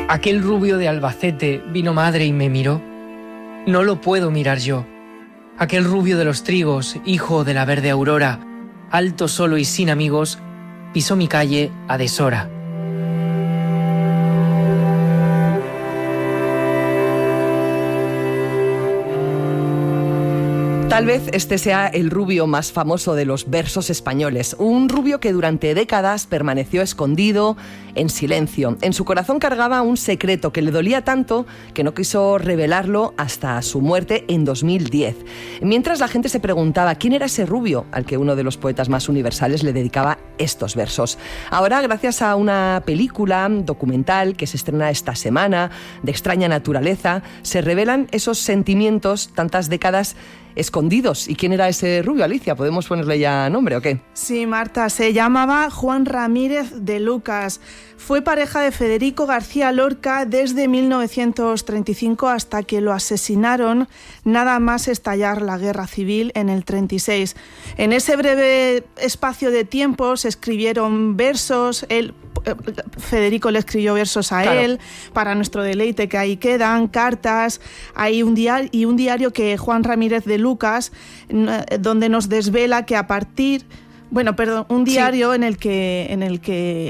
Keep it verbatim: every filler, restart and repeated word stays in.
Aquel rubio de Albacete vino madre y me miró. No lo puedo mirar yo. Aquel rubio de los trigos, hijo de la verde aurora, alto solo y sin amigos, pisó mi calle a deshora. Tal vez este sea el rubio más famoso de los versos españoles, un rubio que durante décadas permaneció escondido, en silencio. En su corazón cargaba un secreto que le dolía tanto que no quiso revelarlo hasta su muerte en dos mil diez. Mientras la gente se preguntaba quién era ese rubio al que uno de los poetas más universales le dedicaba estos versos. Ahora, gracias a una película documental que se estrena esta semana, de extraña naturaleza, se revelan esos sentimientos tantas décadas escondidos. ¿Y quién era ese rubio, Alicia? ¿Podemos ponerle ya nombre o qué? Sí, Marta, se llamaba Juan Ramírez de Lucas. Fue pareja de Federico García Lorca desde mil novecientos treinta y cinco hasta que lo asesinaron nada más estallar la Guerra Civil en el treinta y seis. En ese breve espacio de tiempo se escribieron versos, él... Federico le escribió versos a claro. él, para nuestro deleite, que ahí quedan, cartas, hay un diario, y un diario que Juan Ramírez de Lucas, donde nos desvela que a partir, bueno, perdón, un diario sí. en el que en el que